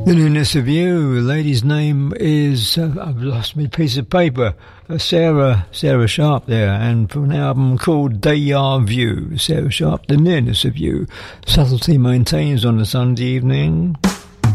The Newness of You. The lady's name is, I've lost my piece of paper, Sarah Sharp there, and from an album called Deja Vu, Sarah Sharp, The Newness of You. Subtlety Maintains on a Sunday evening.